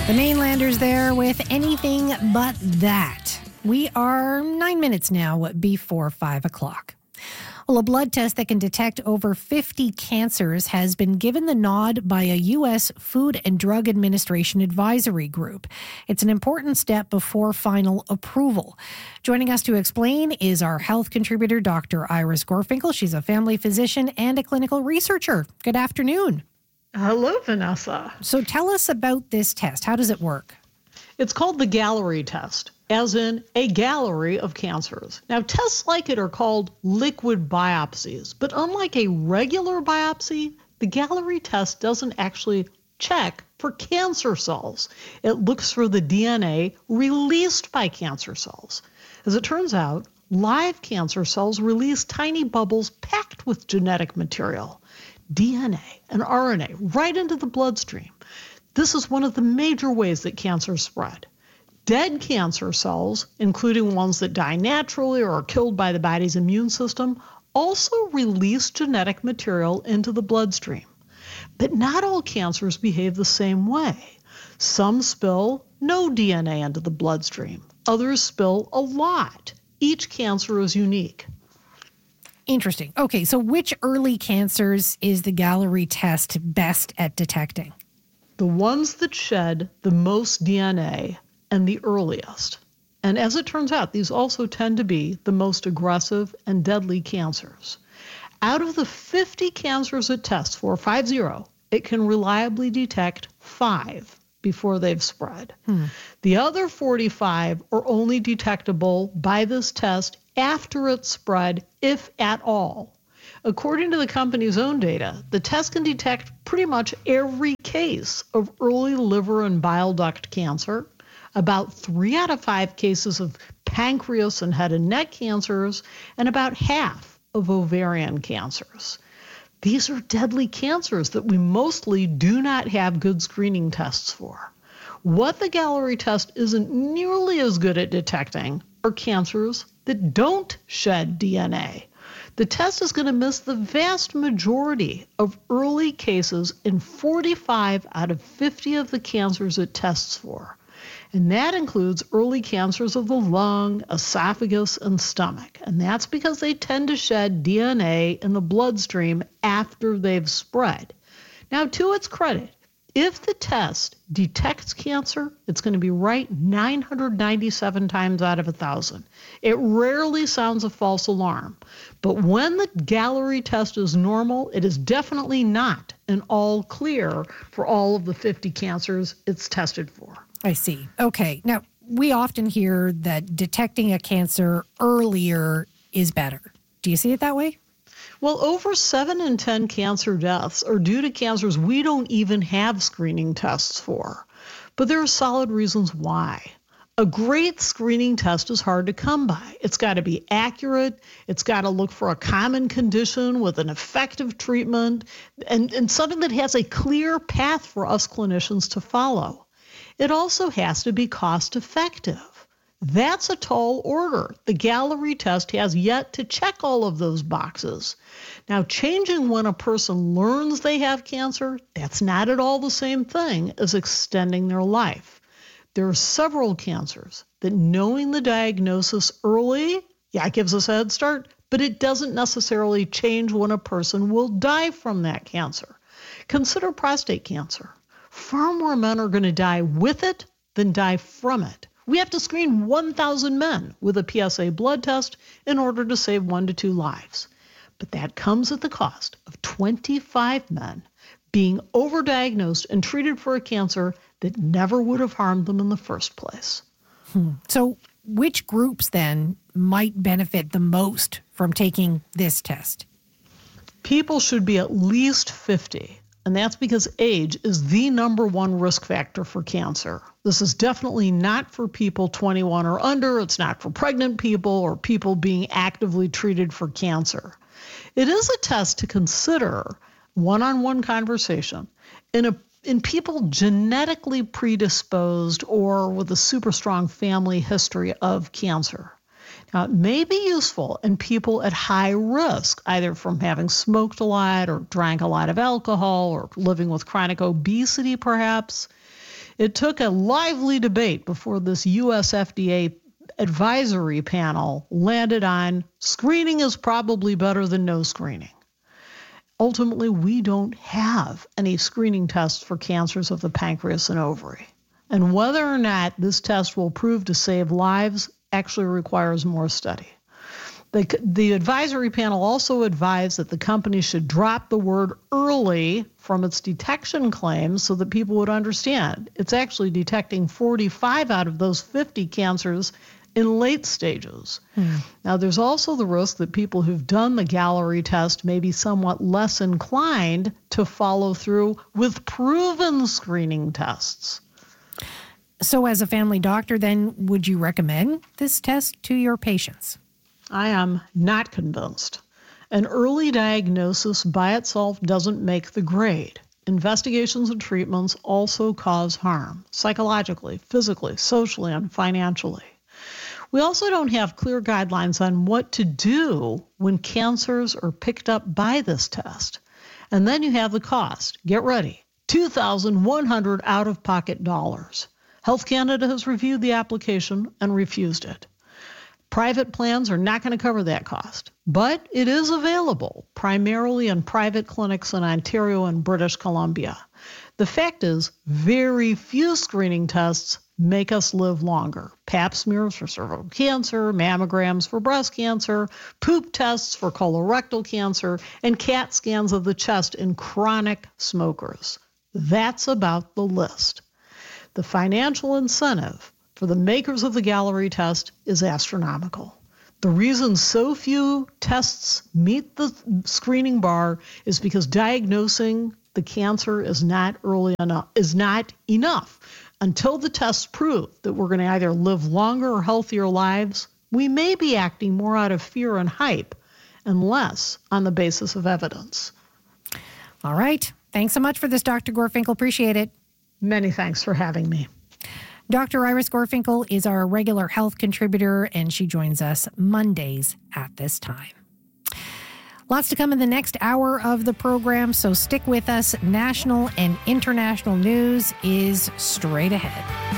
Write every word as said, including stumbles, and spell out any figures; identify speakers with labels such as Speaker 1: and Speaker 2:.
Speaker 1: The Mainlanders there with Anything But That. We are nine minutes now before five o'clock. Well, a blood test that can detect over fifty cancers has been given the nod by a U S Food and Drug Administration advisory group. It's an important step before final approval. Joining us to explain is our health contributor, Doctor Iris Gorfinkel. She's a family physician and a clinical researcher. Good afternoon.
Speaker 2: Hello, Vanessa.
Speaker 1: So tell us about this test. How does it work?
Speaker 2: It's called the Galleri test, as in a gallery of cancers. Now, tests like it are called liquid biopsies, but unlike a regular biopsy, the Galleri test doesn't actually check for cancer cells. It looks for the D N A released by cancer cells. As it turns out, live cancer cells release tiny bubbles packed with genetic material, D N A and R N A, right into the bloodstream. This is one of the major ways that cancers spread. Dead cancer cells, including ones that die naturally or are killed by the body's immune system, also release genetic material into the bloodstream. But not all cancers behave the same way. Some spill no D N A into the bloodstream. Others spill a lot. Each cancer is unique.
Speaker 1: Interesting. Okay, so which early cancers is the Galleri test best at detecting?
Speaker 2: The ones that shed the most D N A and the earliest. And as it turns out, these also tend to be the most aggressive and deadly cancers. Out of the fifty cancers it tests for, five zero, it can reliably detect five before they've spread. Hmm. The other forty-five are only detectable by this test after it's spread, if at all. According to the company's own data, the test can detect pretty much every case of early liver and bile duct cancer, about three out of five cases of pancreas and head and neck cancers, and about half of ovarian cancers. These are deadly cancers that we mostly do not have good screening tests for. What the Galleri test isn't nearly as good at detecting are cancers that don't shed D N A. The test is going to miss the vast majority of early cases in forty-five out of fifty of the cancers it tests for. And that includes early cancers of the lung, esophagus, and stomach. And that's because they tend to shed D N A in the bloodstream after they've spread. Now, to its credit, if the test detects cancer, it's going to be right nine hundred ninety-seven times out of one thousand. It rarely sounds a false alarm. But when the Galleri test is normal, it is definitely not an all clear for all of the fifty cancers it's tested for.
Speaker 1: I see. Okay. Now, we often hear that detecting a cancer earlier is better. Do you see it that way?
Speaker 2: Well, over seven in ten cancer deaths are due to cancers we don't even have screening tests for. But there are solid reasons why. A great screening test is hard to come by. It's got to be accurate. It's got to look for a common condition with an effective treatment and, and something that has a clear path for us clinicians to follow. It also has to be cost effective. That's a tall order. The Galleri test has yet to check all of those boxes. Now, changing when a person learns they have cancer, that's not at all the same thing as extending their life. There are several cancers that knowing the diagnosis early, yeah, it gives us a head start, but it doesn't necessarily change when a person will die from that cancer. Consider prostate cancer. Far more men are going to die with it than die from it. We have to screen one thousand men with a P S A blood test in order to save one to two lives. But that comes at the cost of twenty-five men being overdiagnosed and treated for a cancer that never would have harmed them in the first place.
Speaker 1: Hmm. So which groups then might benefit the most from taking this test?
Speaker 2: People should be at least fifty. And that's because age is the number one risk factor for cancer. This is definitely not for people twenty-one or under. It's not for pregnant people or people being actively treated for cancer. It is a test to consider one-on-one conversation in a in people genetically predisposed or with a super strong family history of cancer. Now, it may be useful in people at high risk, either from having smoked a lot or drank a lot of alcohol or living with chronic obesity, perhaps. It took a lively debate before this U S F D A advisory panel landed on screening is probably better than no screening. Ultimately, we don't have any screening tests for cancers of the pancreas and ovary. And whether or not this test will prove to save lives actually requires more study. The, the advisory panel also advised that the company should drop the word early from its detection claims so that people would understand. It's actually detecting forty-five out of those fifty cancers in late stages. Hmm. Now, there's also the risk that people who've done the Galleri test may be somewhat less inclined to follow through with proven screening tests.
Speaker 1: So as a family doctor, then, would you recommend this test to your patients?
Speaker 2: I am not convinced. An early diagnosis by itself doesn't make the grade. Investigations and treatments also cause harm, psychologically, physically, socially, and financially. We also don't have clear guidelines on what to do when cancers are picked up by this test. And then you have the cost. Get ready. two thousand one hundred dollars out-of-pocket dollars. Health Canada has reviewed the application and refused it. Private plans are not going to cover that cost, but it is available primarily in private clinics in Ontario and British Columbia. The fact is, very few screening tests make us live longer. Pap smears for cervical cancer, mammograms for breast cancer, poop tests for colorectal cancer, and CAT scans of the chest in chronic smokers. That's about the list. The financial incentive for the makers of the Galleri test is astronomical. The reason so few tests meet the screening bar is because diagnosing the cancer is not early enough, is not enough. Until the tests prove that we're going to either live longer or healthier lives, we may be acting more out of fear and hype and less on the basis of evidence.
Speaker 1: All right. Thanks so much for this, Doctor Gorfinkel. Appreciate it.
Speaker 2: Many thanks for having me.
Speaker 1: Doctor Iris Gorfinkel is our regular health contributor, and she joins us Mondays at this time. Lots to come in the next hour of the program, so stick with us. National and international news is straight ahead.